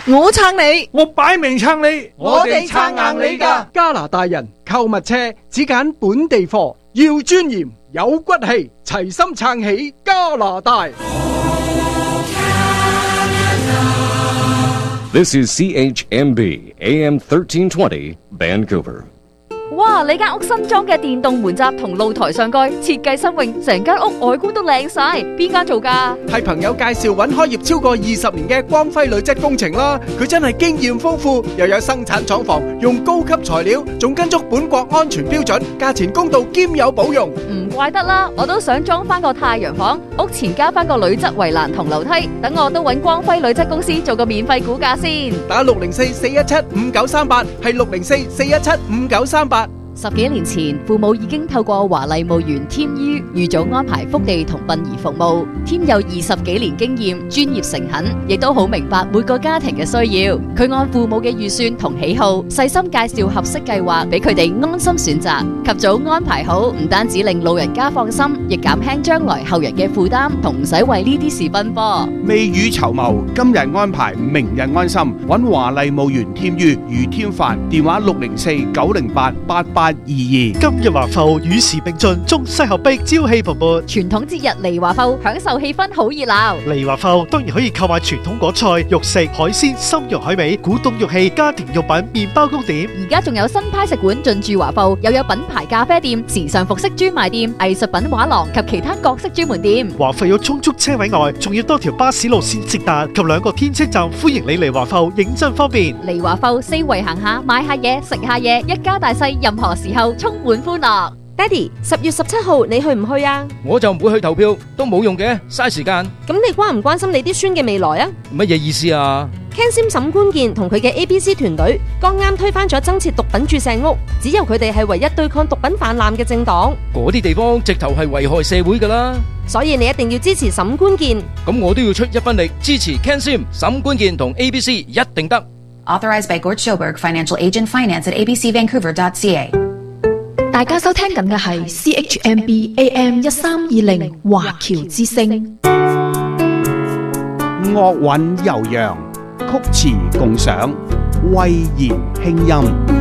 我撐你， 我擺明撐你， 我哋撐硬你㗎。 加拿大人購物車只揀本地貨，要尊嚴有骨氣，齊心撐起加拿大。 This is CHMB AM 1320 Vancouver。 哇！你間屋新裝嘅電動門閘同露台上蓋設計新穎，成間屋外觀都靚晒。邊間做㗎？ 係朋友介紹揾開業超過20年嘅光輝鋁質工程啦。佢真係經驗豐富，又有生產廠房，用高級材料，仲跟足本國安全標準，價錢公道兼有保用。 唔怪得啦，我都想裝翻個太陽房，屋前加翻個鋁質圍欄同樓梯，等我都揾光輝鋁質公司做個免費估價先。 打604-417-5938，係604-417-5938。 10幾年前，父母已經透過華麗墓園添於預早安排福地同殯儀服務。添有20幾年經驗，專業誠懇，亦都好明白每個家庭嘅需要。佢按父母嘅預算同喜好，細心介紹合適計劃俾佢哋安心選擇。及早安排好，唔單止令老人家放心，亦減輕將來後人嘅負擔，同唔使為呢啲事奔波。 未雨綢繆，今日安排，明日安心。揾華麗墓園添於余添凡，電話604-908-8822。 今日華埠與時並進，中西合璧，朝氣蓬勃。 傳統節日嚟華埠，享受氣氛好熱鬧。 嚟華埠當然可以購買傳統果菜、肉食、海鮮、參肉海味、古董玉器、家庭用品、麵包糕點。 而家仲有新派食館進駐華埠，又有品牌咖啡店、時尚服飾專賣店、藝術品畫廊及其他各式專門店。 華埠有充足車位外，仲要多條巴士路線直達及2個天車站，歡迎你嚟華埠，認真方便。 嚟華埠四圍行下，買下嘢，食下嘢，一家大細任何時候充滿歡樂。 爹哋，10月17號你去唔去啊？ 我就唔會去投票，都冇用嘅，嘥時間。 咁你關唔關心你啲孫嘅未來啊？ 乜嘢意思啊 ？Ken Sim 沈官健同佢嘅 ABC 團隊剛啱推翻咗增設毒品注射屋，只有佢哋係唯一對抗毒品泛濫嘅政黨。 嗰啲地方直頭係危害社會㗎啦， 所以你一定要支持沈官健。 咁我都要出一分力支持 Ken Sim 沈官健同 ABC 一定得。 Authorized by Gord Schoberg, Financial Agent Finance at abcvancouver.ca。 大家收聽緊嘅係 CHMB AM 1320華僑之聲。 樂韻悠揚，曲詞共賞，慧言輕音。